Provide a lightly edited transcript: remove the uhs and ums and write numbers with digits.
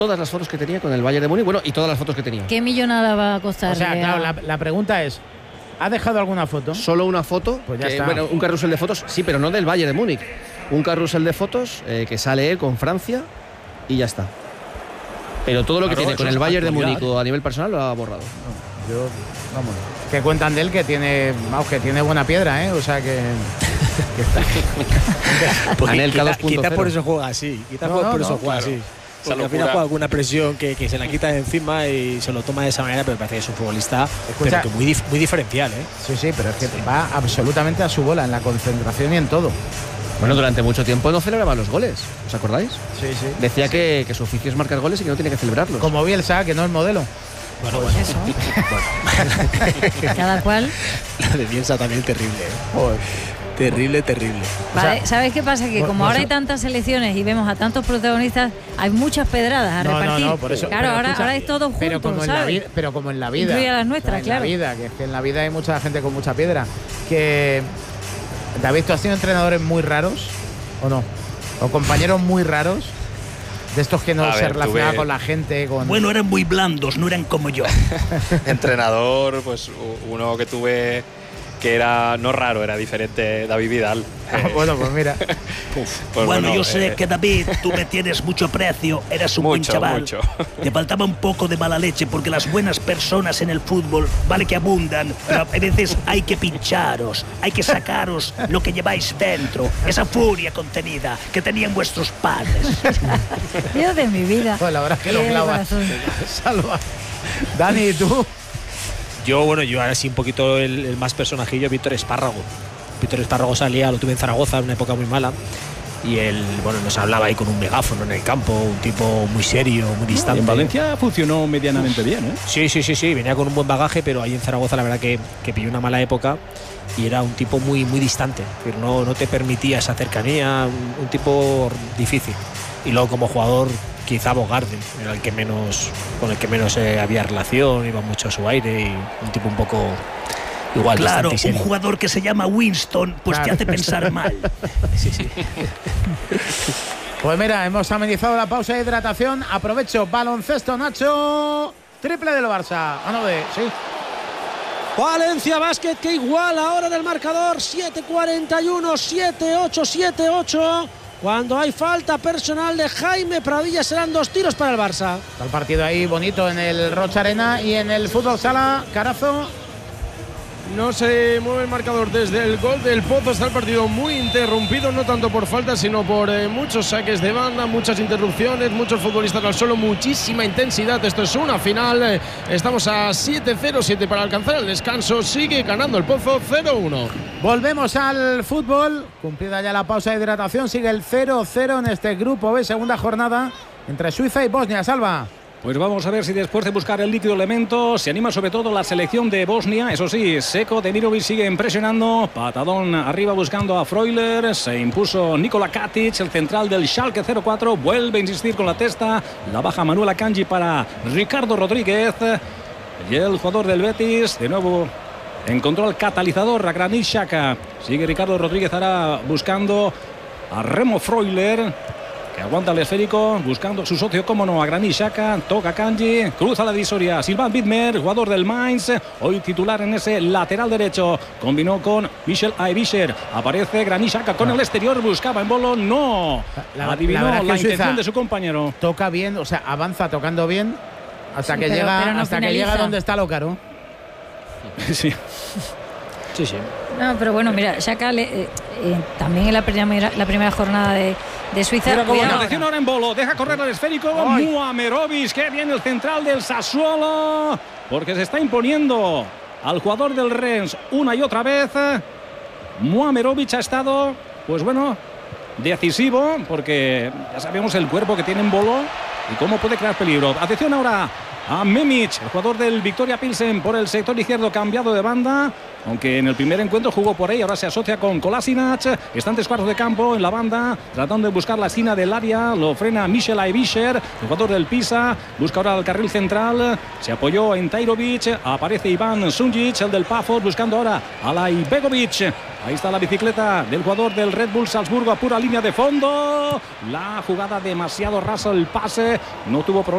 todas las fotos que tenía con el Bayern de Múnich, bueno, y todas las fotos que tenía. ¿Qué millonada va a costar? O sea, claro, la pregunta es, ¿ha dejado alguna foto? Solo una foto, pues ya está. Bueno, un carrusel de fotos, sí, pero no del Bayern de Múnich. Un carrusel de fotos que sale él con Francia y ya está. Pero todo lo que tiene con el Bayern de Múnich o a nivel personal lo ha borrado. No, yo, vamos, que cuentan de él que tiene buena piedra, ¿eh? O sea que está. Pues Anelka 2.0. quizás por eso juega así. Por eso juega así. Porque al final juega con una presión que se la quita de encima y se lo toma de esa manera, pero me parece que es un futbolista pero que muy diferencial, ¿eh? Sí, pero es que va absolutamente a su bola en la concentración y en todo. Bueno, durante mucho tiempo no celebraba los goles, ¿os acordáis? Sí. Decía que su oficio es marcar goles y que no tiene que celebrarlos. Como Bielsa, que no es modelo. Bueno. Eso. Cada cual. La de Bielsa también terrible, ¿eh? Terrible. Vale, O sea, ¿sabes qué pasa? Que como ahora hay tantas selecciones y vemos a tantos protagonistas, hay muchas pedradas a repartir. No, por eso. Claro, ahora es todo junto, pero como ¿sabes? En la vida. Incluye a las nuestras, claro. En la vida, que es que en la vida hay mucha gente con mucha piedra. Que David, ¿tú has tenido entrenadores muy raros o no? ¿O compañeros muy raros? De estos que no se relacionaban con la gente. Bueno, eran muy blandos, no eran como yo. Entrenador, pues uno que tuve que era no raro, era diferente, David Vidal. Bueno, pues mira. Pues bueno, yo sé que David, tú me tienes mucho precio, eras un buen chaval. Mucho. Te faltaba un poco de mala leche porque las buenas personas en el fútbol vale que abundan, pero a veces hay que pincharos, hay que sacaros lo que lleváis dentro, esa furia contenida que tenían vuestros padres. Dios de mi vida. Pues la verdad es que lo clavas. Salva. Dani, ¿tú? Yo ahora sí un poquito el más personajillo, Víctor Espárrago. Víctor Espárrago salía, lo tuve en Zaragoza en una época muy mala. Y él, nos hablaba ahí con un megáfono en el campo, un tipo muy serio, muy distante. En Valencia funcionó medianamente bien, ¿eh? Sí, venía con un buen bagaje, pero ahí en Zaragoza la verdad que pilló una mala época y era un tipo muy distante. Es decir, no te permitía esa cercanía, un tipo difícil. Y luego como jugador, quizá Bogarde, era con el que menos había relación, iba mucho a su aire y un tipo un poco igual. Claro, un jugador que se llama Winston, pues claro, te hace pensar mal. Sí. Pues mira, hemos amenizado la pausa de hidratación. Aprovecho, baloncesto, Nacho. Triple del Barça. Sí. Valencia Basket que iguala ahora en el marcador. 7-41, 7-8, 7-8. Cuando hay falta personal de Jaime Pradilla serán 2 tiros para el Barça. Está el partido ahí bonito en el Rocha Arena y en el Fútbol Sala. Carazo. No se mueve el marcador desde el gol del Pozo. Está el partido muy interrumpido, no tanto por falta, sino por muchos saques de banda, muchas interrupciones, muchos futbolistas al suelo, muchísima intensidad. Esto es una final. Estamos a 7-0-7 para alcanzar el descanso. Sigue ganando el Pozo 0-1. Volvemos al fútbol. Cumplida ya la pausa de hidratación, sigue el 0-0 en este grupo B, segunda jornada entre Suiza y Bosnia. Salva. Pues vamos a ver si después de buscar el líquido elemento se anima sobre todo la selección de Bosnia. Eso sí, Seko, Demirovic sigue presionando. Patadón arriba buscando a Freuler. Se impuso Nikola Katic, el central del Schalke 04. Vuelve a insistir con la testa. La baja Manuel Akanji para Ricardo Rodríguez. Y el jugador del Betis, de nuevo, encontró al catalizador, a Granit Xhaka. Sigue Ricardo Rodríguez ahora buscando a Remo Freuler, que aguanta el esférico, buscando a su socio, como no, a Granit Xhaka. Toca Kanji, cruza la divisoria. Silvan Widmer, jugador del Mainz, hoy titular en ese lateral derecho. Combinó con Michel Aebischer. Aparece Granit Xhaka con el exterior, buscaba en bolo, no. Adivinó la intención de su compañero. Toca bien, o sea, avanza tocando bien hasta que llega donde está lo caro. Sí. No, pero bueno, mira, Xhaka también en la primera jornada de Suiza. Atención ahora en bolo, deja correr el esférico. Muamerovic, que viene el central del Sassuolo, porque se está imponiendo al jugador del Rennes una y otra vez. Muamerovic ha estado, pues bueno, decisivo, porque ya sabemos el cuerpo que tiene en bolo y cómo puede crear peligro. Atención ahora a Memic, el jugador del Victoria Pilsen, por el sector izquierdo, cambiado de banda, aunque en el primer encuentro jugó por ahí. Ahora se asocia con Kolasinac. Está en 3 cuartos de campo en la banda, tratando de buscar la esquina del área. Lo frena Michel Aebischer, el jugador del Pisa. Busca ahora el carril central. Se apoyó en Tajrovic. Aparece Iván Sunjic, el del Pafos, buscando ahora a Laibegovic. Ahí está la bicicleta del jugador del Red Bull Salzburgo a pura línea de fondo. La jugada demasiado rasa, el pase. No tuvo problema.